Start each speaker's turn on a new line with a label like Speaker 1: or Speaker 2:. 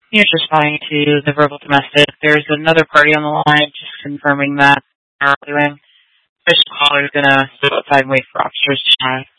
Speaker 1: You're just responding to the verbal domestic. There's another party on the line, just confirming that they're doing. Official caller is going to sit outside and wait for officers to arrive.